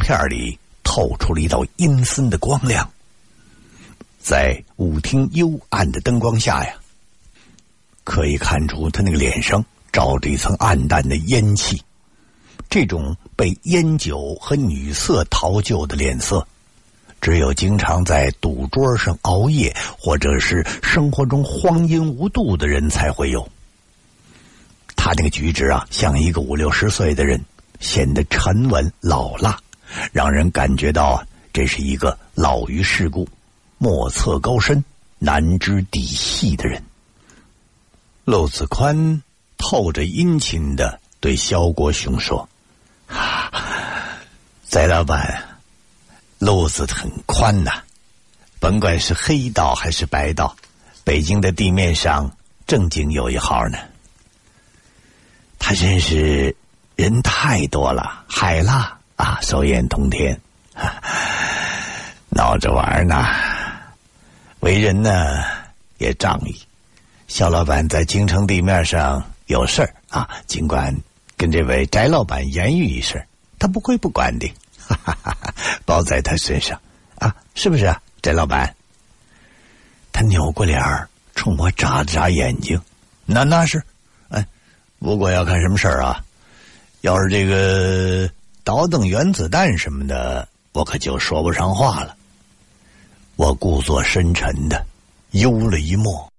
片里透出了一道阴森的光亮。在舞厅幽暗的灯光下呀，可以看出他那个脸上罩着一层暗淡的烟气。这种被烟酒和女色陶就的脸色，只有经常在赌桌上熬夜或者是生活中荒淫无度的人才会有。他那个举止啊，像一个50、60岁的人，显得沉稳老辣，让人感觉到这是一个老于世故、莫测高深、难知底细的人。陆子宽透着殷勤地对萧国雄说：“翟老板，路子很宽呐，甭管是黑道还是白道，北京的地面上正经有一号呢。他真是人太多了，海纳啊，手眼通天，闹着玩呢。为人呢也仗义。肖老板在京城地面上有事儿啊，尽管跟这位翟老板言语一声，他不会不管的，包在他身上啊，是不是啊，翟老板？”他扭过脸儿，冲我眨了眨眼睛。那是，不过要看什么事儿啊。要是这个导弹、原子弹什么的，我可就说不上话了。我故作深沉的幽了一默。